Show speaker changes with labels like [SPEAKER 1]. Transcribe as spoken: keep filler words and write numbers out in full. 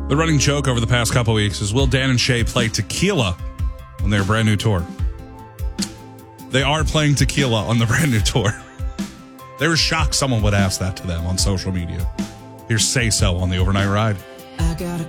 [SPEAKER 1] The running joke over the past couple weeks is, will Dan and Shay play Tequila on their brand new tour? They are playing Tequila on the brand new tour. They were shocked someone would ask that to them on social media. Here's Say So on the Overnight Ride.
[SPEAKER 2] I got a